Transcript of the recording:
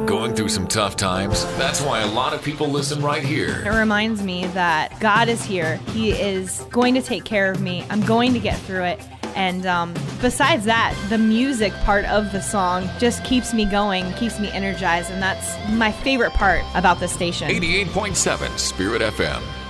Going through some tough times? That's why a lot of people listen right here. It reminds me that God is here. He is going to take care of me. I'm going to get through it. And besides that, the music part of the song just keeps me going, keeps me energized, and that's my favorite part about the station. 88.7 Spirit FM.